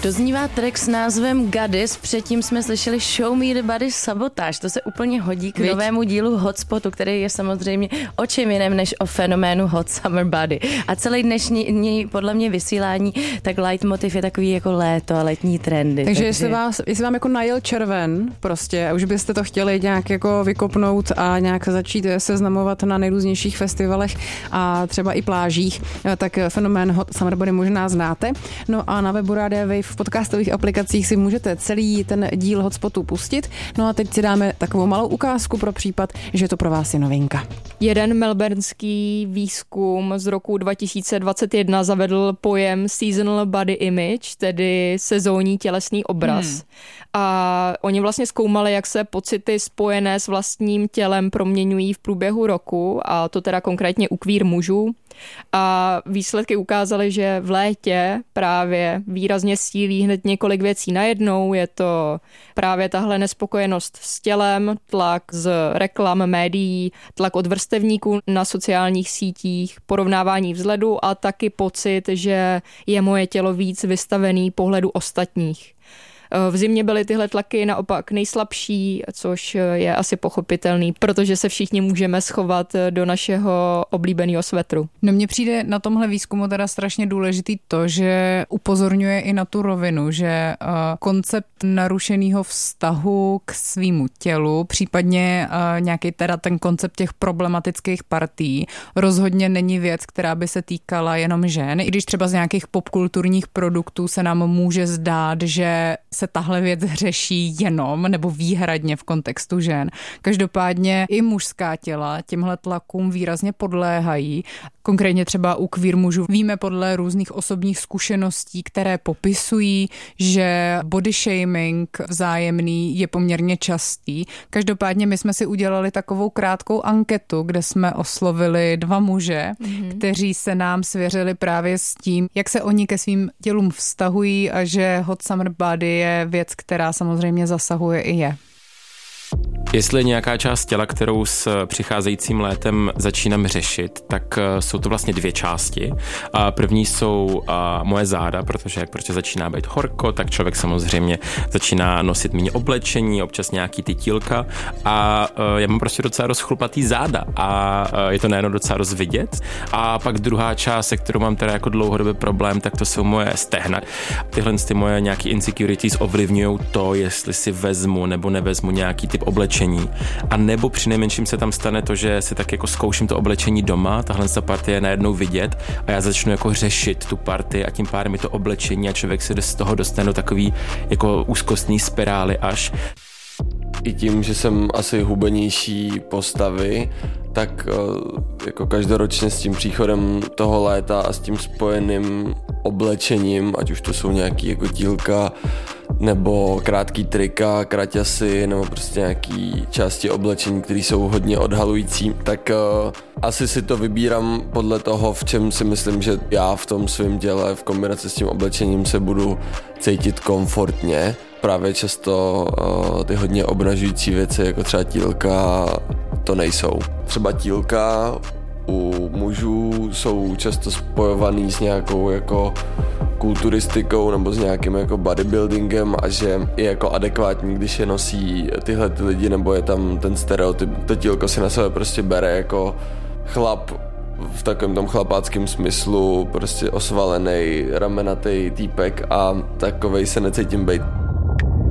Doznívá track s názvem Goddess, předtím jsme slyšeli Show Me the Body Sabotage. To se úplně hodí k novému dílu Hotspotu, který je samozřejmě o čem jiném než o fenoménu Hot Summer Body. A celý dnešní podle mě vysílání, tak leitmotiv je takový jako léto a letní trendy. Takže jestli vám jako najel červen prostě a už byste to chtěli nějak jako vykopnout a nějak začít seznamovat na nejrůznějších festivalech a třeba i plážích, tak fenomén Hot Summer Body možná znáte. No a na webu Rádia Wave v podcastových aplikacích si můžete celý ten díl Hotspotu pustit. No a teď si dáme takovou malou ukázku pro případ, že to pro vás je novinka. Jeden melbourneský výzkum z roku 2021 zavedl pojem seasonal body image, tedy sezónní tělesný obraz. A oni vlastně zkoumali, jak se pocity spojené s vlastním tělem proměňují v průběhu roku, a to teda konkrétně u queer mužů. A výsledky ukázaly, že v létě právě výrazně sílí hned několik věcí najednou. Je to právě tahle nespokojenost s tělem, tlak z reklam, médií, tlak od vrstevníků na sociálních sítích, porovnávání vzhledu a taky pocit, že je moje tělo víc vystavený pohledu ostatních. V zimě byly tyhle tlaky naopak nejslabší, což je asi pochopitelný, protože se všichni můžeme schovat do našeho oblíbeného svetru. No mně přijde na tomhle výzkumu teda strašně důležitý to, že upozorňuje i na tu rovinu, že koncept narušeného vztahu k svýmu tělu, případně nějaký teda ten koncept těch problematických partí, rozhodně není věc, která by se týkala jenom žen. I když třeba z nějakých popkulturních produktů se nám může zdát, že se tahle věc řeší jenom nebo výhradně v kontextu žen. Každopádně i mužská těla těmhle tlakům výrazně podléhají. Konkrétně třeba u queer mužů víme podle různých osobních zkušeností, které popisují, že body shaming vzájemný je poměrně častý. Každopádně my jsme si udělali takovou krátkou anketu, kde jsme oslovili 2 muže, kteří se nám svěřili právě s tím, jak se oni ke svým tělům vztahují a že Hot Summer Body je věc, která samozřejmě zasahuje i je. Jestli je nějaká část těla, kterou s přicházejícím létem začínám řešit, tak jsou to vlastně 2 části. První jsou moje záda, protože začíná být horko, tak člověk samozřejmě začíná nosit méně oblečení, občas nějaký tytílka a já mám prostě docela dost chlupatý záda a je to nejen docela dost vidět. A pak druhá část, se kterou mám teda jako dlouhodobý problém, tak to jsou moje stehna. Tyhle moje nějaký insecurities ovlivňují to, jestli si vezmu nebo nevezmu nějaký typ oblečení. A nebo přinejmenším se tam stane to, že si tak jako zkouším to oblečení doma, tahle partie je najednou vidět a já začnu jako řešit tu partii a tím pádem mi to oblečení a člověk se z toho dostane do takový jako úzkostný spirály až. I tím, že jsem asi hubenější postavy, tak jako každoročně s tím příchodem toho léta a s tím spojeným oblečením, ať už to jsou nějaký jako tílka, nebo krátký trika, kraťasy, nebo prostě nějaký části oblečení, které jsou hodně odhalující, tak asi si to vybírám podle toho, v čem si myslím, že já v tom svém těle v kombinaci s tím oblečením se budu cítit komfortně. Právě často ty hodně obnažující věci, jako třeba tílka, to nejsou. Třeba tílka u mužů jsou často spojovaný s nějakou jako kulturistikou nebo s nějakým jako bodybuildingem a že je jako adekvátní, když je nosí tyhle ty lidi, nebo je tam ten stereotyp. To tílko si na sebe prostě bere jako chlap v takovém tom chlapáckém smyslu, prostě osvalený, ramenatý týpek a takovej se necítím být.